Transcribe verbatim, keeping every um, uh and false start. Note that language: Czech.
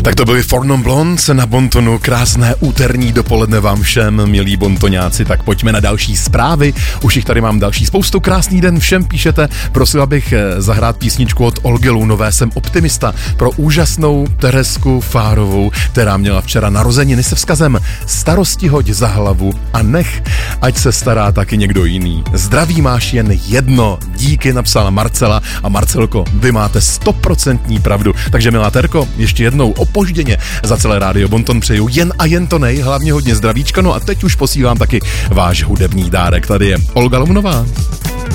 Tak to byly Four Non Blondes na Bontonu. Krásné úterní dopoledne vám všem, milí bontoňáci. Tak pojďme na další zprávy. Už jich tady mám další spoustu. Krásný den všem píšete. Prosila bych zahrát písničku od Olgy Lounové. Jsem optimista pro úžasnou Teresku Fárovou, která měla včera narozeniny, se vzkazem starosti hoď za hlavu a nech, ať se stará taky někdo jiný. Zdraví máš jen jedno. Díky, napsala Marcela. A Marcelko, vy máte stoprocentní pravdu. Takže milá Terko, ještě jednou opožděně za celé rádio Bonton přeju jen a jen to nej, hlavně hodně zdravíčka. No a teď už posílám taky váš hudební dárek. Tady je Olga Lounová.